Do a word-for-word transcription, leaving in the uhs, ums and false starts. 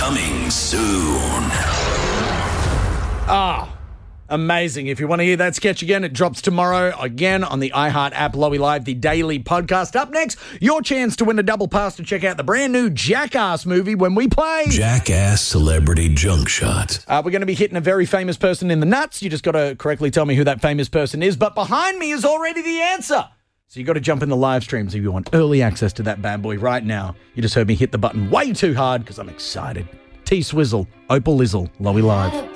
Coming soon. Ah, amazing. If you want to hear that sketch again, it drops tomorrow again on the iHeart app, Lowy Live, the daily podcast. Up next, your chance to win a double pass to check out the brand new Jackass movie when we play Jackass Celebrity Junk Shot. Uh, we're going to be hitting a very famous person in the nuts. You just got to correctly tell me who that famous person is. But behind me is already the answer. So you got to jump in the live streams if you want early access to that bad boy right now. You just heard me hit the button way too hard because I'm excited. T-Swizzle, Opal Lizzle, Lowy Live.